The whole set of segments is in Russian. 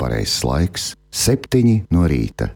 pareizais laiks - 7 no rīta.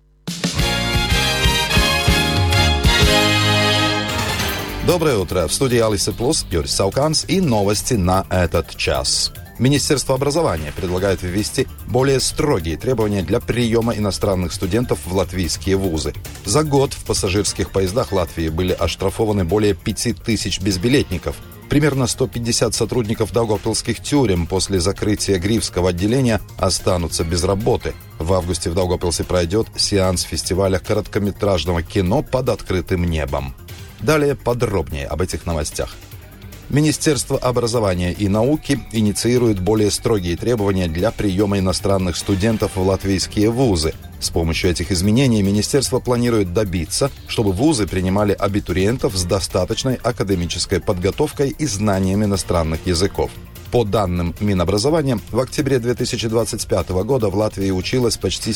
Доброе утро! В студии Алисы Плюс, Юрий Сауканс и новости на этот час. Министерство образования предлагает ввести более строгие требования для приема иностранных студентов в латвийские вузы. За год в пассажирских поездах Латвии были оштрафованы более 5000 безбилетников. Примерно 150 сотрудников даугавпилских тюрем после закрытия Гривского отделения останутся без работы. В августе в Даугавпилсе пройдет сеанс фестиваля короткометражного кино под открытым небом. Далее подробнее об этих новостях. Министерство образования и науки инициирует более строгие требования для приема иностранных студентов в латвийские вузы. С помощью этих изменений министерство планирует добиться, чтобы вузы принимали абитуриентов с достаточной академической подготовкой и знанием иностранных языков. По данным Минобразования, в октябре 2025 года в Латвии училось почти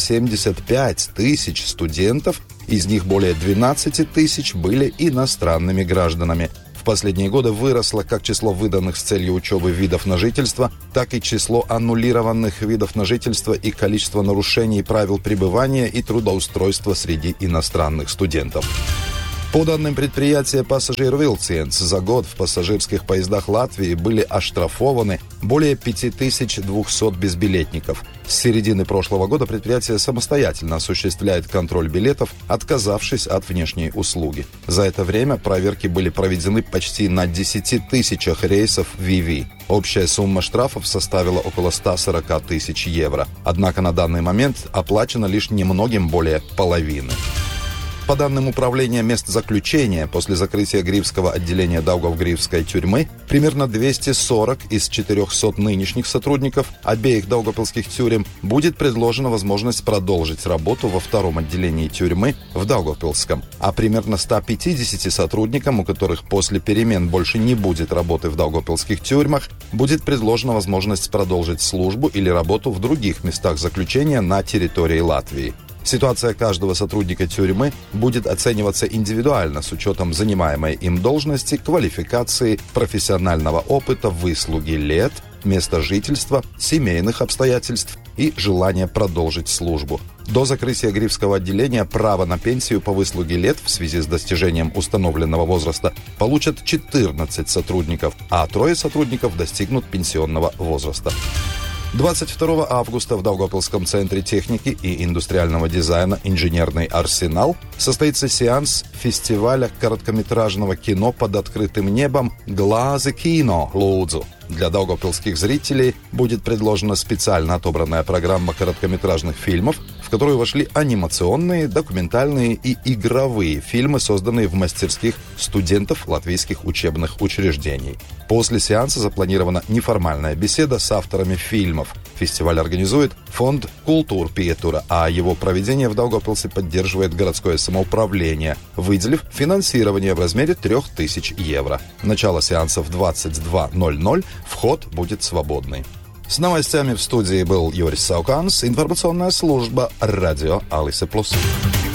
75 тысяч студентов, из них более 12 тысяч были иностранными гражданами. В последние годы выросло как число выданных с целью учебы видов на жительство, так и число аннулированных видов на жительство и количество нарушений правил пребывания и трудоустройства среди иностранных студентов. По данным предприятия «Пассажир-Вилциенс», за год в пассажирских поездах Латвии были оштрафованы более 5200 безбилетников. С середины прошлого года предприятие самостоятельно осуществляет контроль билетов, отказавшись от внешней услуги. За это время проверки были проведены почти на 10 тысячах рейсов ВВ. Общая сумма штрафов составила около 140 тысяч евро. Однако на данный момент оплачено лишь немногим более половины. По данным Управления мест заключения, после закрытия Гривского отделения Даугавгривской тюрьмы, примерно 240 из 400 нынешних сотрудников обеих даугавпилских тюрем будет предложена возможность продолжить работу во втором отделении тюрьмы в Даугавпилском, а примерно 150 сотрудникам, у которых после перемен больше не будет работы в даугавпилских тюрьмах, будет предложена возможность продолжить службу или работу в других местах заключения на территории Латвии. Ситуация каждого сотрудника тюрьмы будет оцениваться индивидуально с учетом занимаемой им должности, квалификации, профессионального опыта, выслуги лет, места жительства, семейных обстоятельств и желания продолжить службу. До закрытия Гривского отделения право на пенсию по выслуге лет в связи с достижением установленного возраста получат 14 сотрудников, а 3 сотрудников достигнут пенсионного возраста. 22 августа в Даугавпилском центре техники и индустриального дизайна «Инженерный арсенал» состоится сеанс фестиваля короткометражного кино под открытым небом «Глази кино, лūdzu». Для даугавпилских зрителей будет предложена специально отобранная программа короткометражных фильмов, в которую вошли анимационные, документальные и игровые фильмы, созданные в мастерских студентов латвийских учебных учреждений. После сеанса запланирована неформальная беседа с авторами фильмов. Фестиваль организует фонд «Культура-Пиетура», а его проведение в Даугавпилсе поддерживает городское самоуправление, выделив финансирование в размере 3000 евро. Начало сеанса в 22:00, вход будет свободный. С новостями в студии был Юрий Сауканс, информационная служба радио Алисы Плюс.